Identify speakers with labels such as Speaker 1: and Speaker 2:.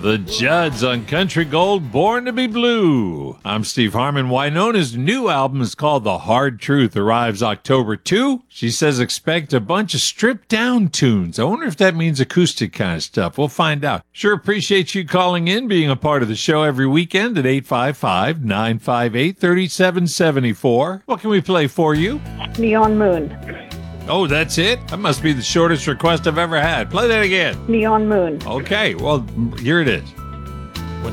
Speaker 1: The Judds on Country Gold, Born to be Blue. I'm Steve Harmon. Wynona's new album is called The Hard Truth, arrives October 2. She says expect a bunch of stripped-down tunes. I wonder if that means acoustic kind of stuff. We'll find out. Sure appreciate you calling in, being a part of the show every weekend at 855-958-3774. What can we play for you?
Speaker 2: Neon Moon.
Speaker 1: Oh, that's it? That must be the shortest request I've ever had. Play that again.
Speaker 2: Neon Moon.
Speaker 1: Okay, well, here it is.